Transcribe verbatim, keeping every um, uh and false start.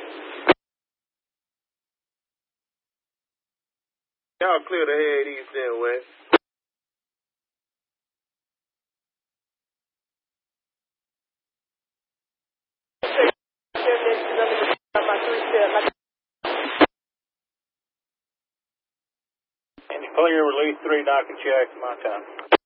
Y'all clear the head east and west. And clear, release three, knock and check, my time.